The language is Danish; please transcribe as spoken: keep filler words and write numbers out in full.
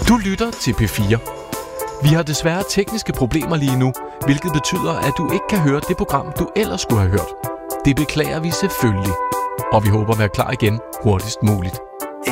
Du lytter til P fire. Vi har desværre tekniske problemer lige nu, hvilket betyder, at du ikke kan høre det program, du ellers skulle have hørt. Det beklager vi selvfølgelig, og vi håber at være klar igen hurtigst muligt.